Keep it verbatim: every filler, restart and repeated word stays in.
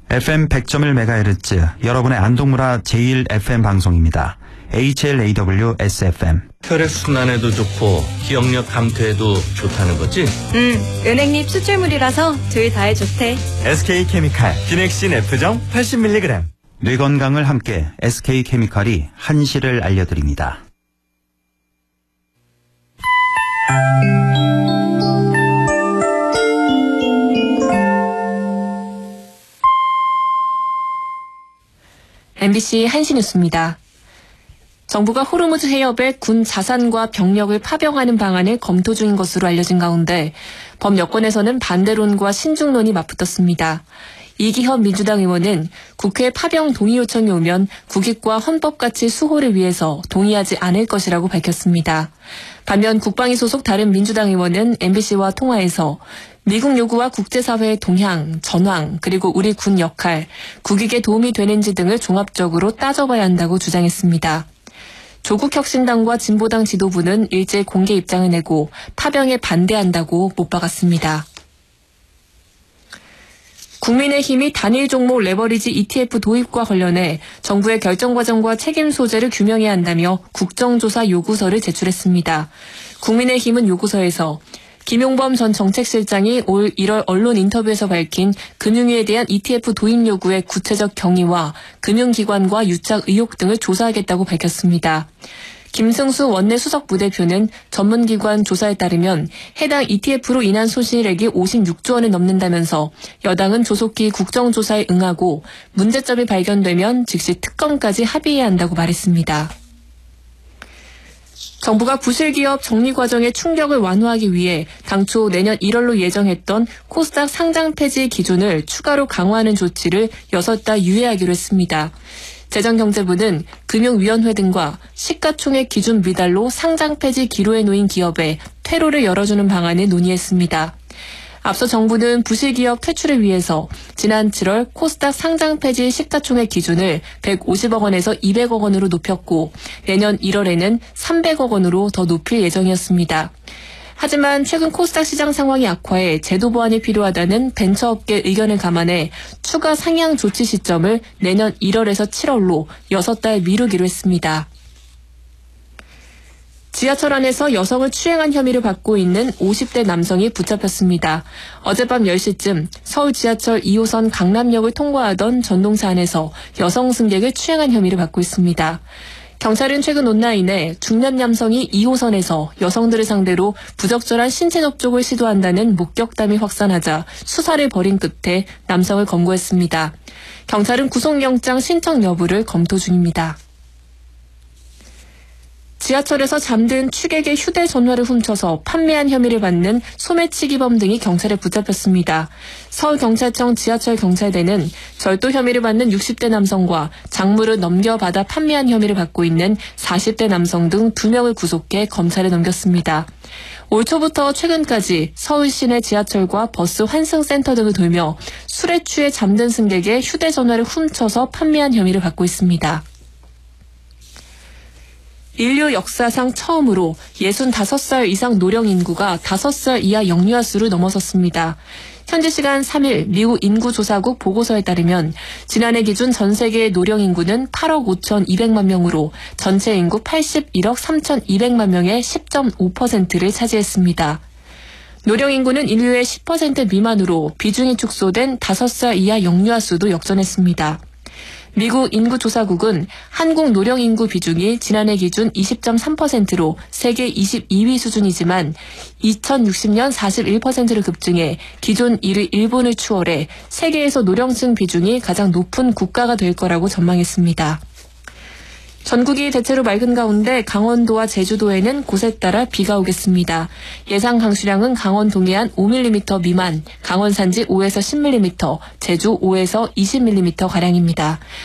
에프엠 백 점 일 메가헤르츠 여러분의 안동문화 제일 에프엠 방송입니다. 에이치엘에이더블유에스에프엠. 혈액순환에도 좋고 기억력 감퇴에도 좋다는 거지? 응, 은행잎 수출물이라서 둘 다에 좋대. 에스케이케미칼 비넥신 F정 팔십 밀리그램. 뇌 건강을 함께 에스케이케미칼이 한시를 알려드립니다. 엠비씨 한시 뉴스입니다. 정부가 호르무즈 해협에 군 자산과 병력을 파병하는 방안을 검토 중인 것으로 알려진 가운데 법 여권에서는 반대론과 신중론이 맞붙었습니다. 이기현 민주당 의원은 국회 파병 동의 요청이 오면 국익과 헌법 가치 수호를 위해서 동의하지 않을 것이라고 밝혔습니다. 반면 국방위 소속 다른 민주당 의원은 엠비씨와 통화에서 미국 요구와 국제사회의 동향, 전황, 그리고 우리 군 역할, 국익에 도움이 되는지 등을 종합적으로 따져봐야 한다고 주장했습니다. 조국혁신당과 진보당 지도부는 일제히 공개 입장을 내고 파병에 반대한다고 못 박았습니다. 국민의힘이 단일 종목 레버리지 이티에프 도입과 관련해 정부의 결정 과정과 책임 소재를 규명해야 한다며 국정조사 요구서를 제출했습니다. 국민의힘은 요구서에서 김용범 전 정책실장이 올 일월 언론 인터뷰에서 밝힌 금융위에 대한 이티에프 도입 요구의 구체적 경위와 금융기관과 유착 의혹 등을 조사하겠다고 밝혔습니다. 김승수 원내 수석 부대표는 전문기관 조사에 따르면 해당 이티에프로 인한 손실액이 오십육조 원을 넘는다면서 여당은 조속히 국정조사에 응하고 문제점이 발견되면 즉시 특검까지 합의해야 한다고 말했습니다. 정부가 부실기업 정리 과정의 충격을 완화하기 위해 당초 내년 일월로 예정했던 코스닥 상장 폐지 기준을 추가로 강화하는 조치를 여섯 달 유예하기로 했습니다. 재정경제부는 금융위원회 등과 시가총액 기준 미달로 상장 폐지 기로에 놓인 기업에 퇴로를 열어주는 방안을 논의했습니다. 앞서 정부는 부실기업 퇴출을 위해서 지난 칠월 코스닥 상장 폐지 시가총액 기준을 백오십억 원에서 이백억 원으로 높였고 내년 일월에는 삼백억 원으로 더 높일 예정이었습니다. 하지만 최근 코스닥 시장 상황이 악화해 제도 보완이 필요하다는 벤처업계 의견을 감안해 추가 상향 조치 시점을 내년 일월에서 칠월로 여섯 달 미루기로 했습니다. 지하철 안에서 여성을 추행한 혐의를 받고 있는 오십 대 남성이 붙잡혔습니다. 어젯밤 열 시쯤 서울 지하철 이 호선 강남역을 통과하던 전동차 안에서 여성 승객을 추행한 혐의를 받고 있습니다. 경찰은 최근 온라인에 중년 남성이 이 호선에서 여성들을 상대로 부적절한 신체 접촉을 시도한다는 목격담이 확산하자 수사를 벌인 끝에 남성을 검거했습니다. 경찰은 구속영장 신청 여부를 검토 중입니다. 지하철에서 잠든 취객의 휴대전화를 훔쳐서 판매한 혐의를 받는 소매치기범 등이 경찰에 붙잡혔습니다. 서울경찰청 지하철경찰대는 절도 혐의를 받는 육십 대 남성과 작물을 넘겨받아 판매한 혐의를 받고 있는 사십 대 남성 등 두 명을 구속해 검찰에 넘겼습니다. 올 초부터 최근까지 서울 시내 지하철과 버스 환승센터 등을 돌며 술에 취해 잠든 승객의 휴대전화를 훔쳐서 판매한 혐의를 받고 있습니다. 인류 역사상 처음으로 예순다섯 살 이상 노령 인구가 다섯 살 이하 영유아 수를 넘어섰습니다. 현지 시간 삼 일 미국 인구조사국 보고서에 따르면 지난해 기준 전 세계의 노령 인구는 팔억 오천이백만 명으로 전체 인구 팔십일억 삼천이백만 명의 십 점 오 퍼센트를 차지했습니다. 노령 인구는 인류의 십 퍼센트 미만으로 비중이 축소된 다섯 살 이하 영유아 수도 역전했습니다. 미국 인구조사국은 한국 노령 인구 비중이 지난해 기준 이십 점 삼 퍼센트로 세계 이십이 위 수준이지만 이천육십 년 사십일 퍼센트로 급증해 기존 일 위 일본을 추월해 세계에서 노령층 비중이 가장 높은 국가가 될 거라고 전망했습니다. 전국이 대체로 맑은 가운데 강원도와 제주도에는 곳에 따라 비가 오겠습니다. 예상 강수량은 강원 동해안 오 밀리미터 미만, 강원 산지 오에서 십 밀리미터, 제주 오에서 이십 밀리미터 가량입니다.